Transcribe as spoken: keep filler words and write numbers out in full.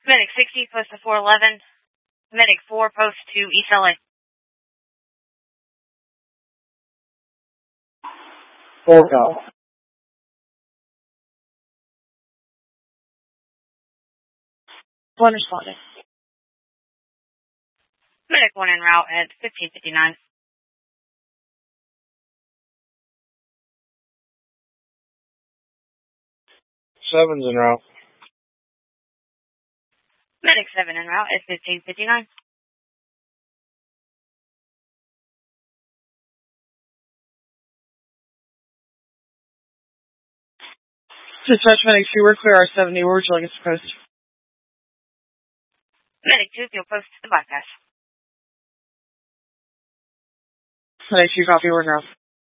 Medic sixty, post to four eleven. Medic four, post to East L A. Four go. One responding. Medic one en route at fifteen fifty-nine. Seven's en route. Medic seven en route at fifteen fifty-nine. Dispatch Medic two, we're clear R seventy. Where would you like us to post? Medic two, you'll post to the bypass. Medic two, copy, we're in route.